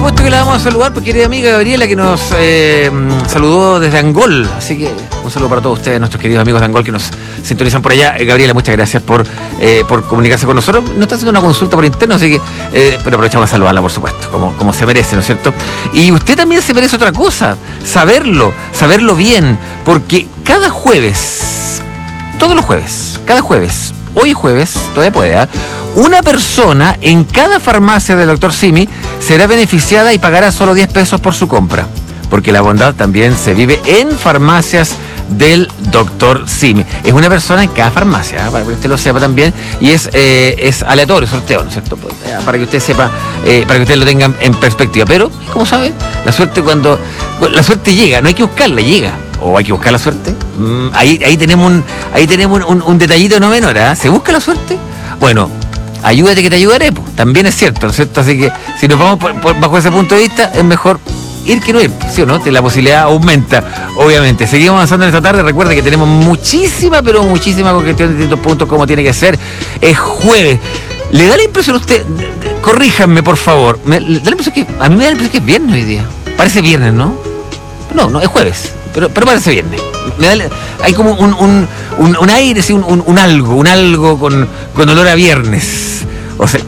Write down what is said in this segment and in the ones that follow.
supuesto que la vamos a saludar, porque querida amiga Gabriela, que nos saludó desde Angol. Así que un saludo para todos ustedes, nuestros queridos amigos de Angol que nos sintonizan por allá. Gabriela, muchas gracias por comunicarse con nosotros. Nos está haciendo una consulta por interno, así que pero aprovechamos a saludarla, por supuesto, como se merece, ¿no es cierto? Y usted también se merece otra cosa, saberlo bien, porque cada jueves, todos los jueves, cada jueves, hoy jueves, todavía puede, una persona en cada farmacia del Dr. Simi será beneficiada y pagará solo 10 pesos por su compra, porque la bondad también se vive en farmacias del Dr. Simi. Es una persona en cada farmacia, para que usted lo sepa también, y es aleatorio, sorteo, ¿no es cierto? Para que usted sepa, para que usted lo tenga en perspectiva. Pero, como sabe, la suerte llega, no hay que buscarla, llega. ¿O hay que buscar la suerte? Ahí tenemos un detallito no menor, ¿eh? ¿Se busca la suerte? Bueno, ayúdate que te ayudaré, pues. También es cierto, ¿no es cierto? Así que si nos vamos bajo ese punto de vista, es mejor ir que no ir, ¿sí o no? La posibilidad aumenta, obviamente. Seguimos avanzando en esta tarde. Recuerda que tenemos muchísima congestión de distintos puntos, como tiene que ser. Es jueves. ¿Le da la impresión a usted? Corríjanme, por favor. A mí me da la impresión que es viernes hoy día. Parece viernes, ¿no? No, es jueves. Pero parece viernes. Hay como un aire, ¿sí? un algo con olor a viernes. O sea,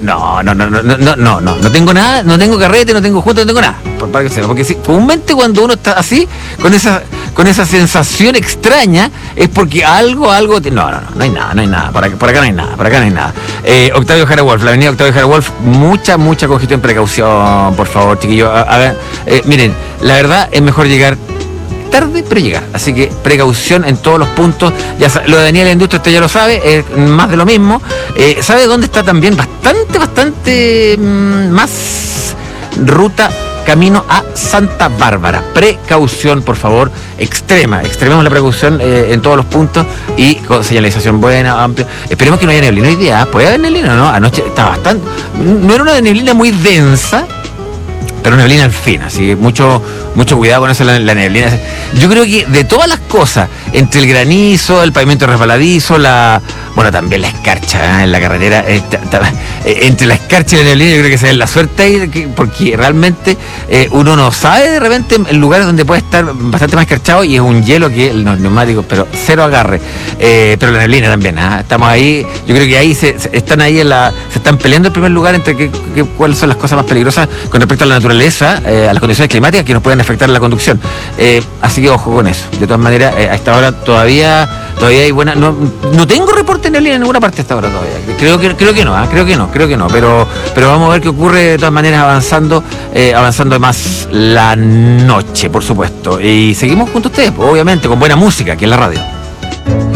no tengo nada, no tengo carrete, no tengo junta, no tengo nada. Para que sepa, porque sí, comúnmente cuando uno está así, con esa sensación extraña, es porque algo no hay nada, por acá no hay nada. Octavio Jara Wolf, la avenida Octavio Jara Wolf, mucha congestión, precaución, por favor, chiquillos. Miren, la verdad es mejor llegar tarde, pero llegar. Así que precaución en todos los puntos. Lo de Daniel Industria, usted ya lo sabe, es más de lo mismo. ¿Sabe dónde está también? Bastante más ruta camino a Santa Bárbara. Precaución, por favor, extrememos la precaución en todos los puntos y con señalización buena, amplia. Esperemos que no haya neblina hoy día. ¿Puede haber neblina o no? Anoche está bastante... No era una neblina muy densa, pero neblina al fin, así que mucho cuidado con eso, la neblina. Yo creo que de todas las cosas, entre el granizo, el pavimento resbaladizo, también la escarcha en la carretera, entre la escarcha y la neblina, yo creo que esa es la suerte ahí, porque realmente uno no sabe de repente en lugares donde puede estar bastante más escarchado y es un hielo que los neumáticos, pero cero agarre. Pero la neblina también, estamos ahí, yo creo que ahí se están peleando el primer lugar entre cuáles son las cosas más peligrosas con respecto a la naturaleza, a las condiciones climáticas que nos pueden afectar la conducción. Así que ojo con eso. De todas maneras, a esta hora todavía hay buena. No tengo reporte de neblina en ninguna parte a esta hora todavía. Creo que no. Pero vamos a ver qué ocurre de todas maneras avanzando más la noche, por supuesto. Y seguimos junto a ustedes, obviamente, con buena música aquí en la radio.